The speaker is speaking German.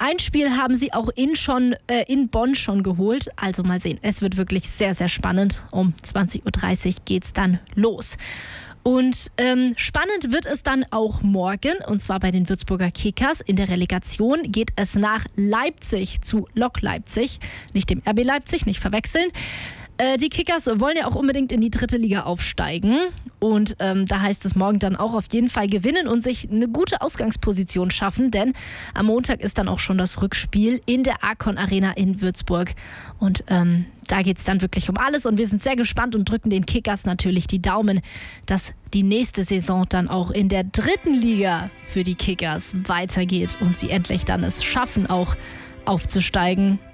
Ein Spiel haben sie auch in Bonn schon geholt. Also mal sehen, es wird wirklich sehr, sehr spannend. Um 20.30 Uhr geht es dann los. Und spannend wird es dann auch morgen, und zwar bei den Würzburger Kickers. In der Relegation geht es nach Leipzig zu Lok Leipzig, nicht dem RB Leipzig, nicht verwechseln. Die Kickers wollen ja auch unbedingt in die 3. Liga aufsteigen und da heißt es morgen dann auch auf jeden Fall gewinnen und sich eine gute Ausgangsposition schaffen, denn am Montag ist dann auch schon das Rückspiel in der Arcon Arena in Würzburg und da geht es dann wirklich um alles und wir sind sehr gespannt und drücken den Kickers natürlich die Daumen, dass die nächste Saison dann auch in der 3. Liga für die Kickers weitergeht und sie endlich dann es schaffen, auch aufzusteigen.